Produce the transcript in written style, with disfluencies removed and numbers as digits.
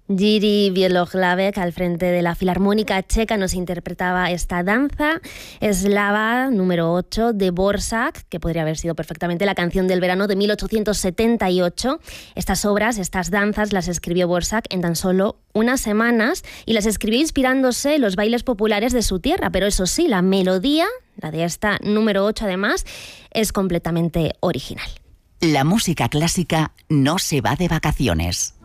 Jiří Bělohlavek, al frente de la Filarmónica Checa, nos interpretaba esta danza eslava número 8 de Dvořák, que podría haber sido perfectamente la canción del verano de 1878. Estas obras, estas danzas, las escribió Dvořák en tan solo unas semanas y las escribió inspirándose en los bailes populares de su tierra, pero eso sí, la melodía, la de esta número 8 además, es completamente original. La música clásica no se va de vacaciones.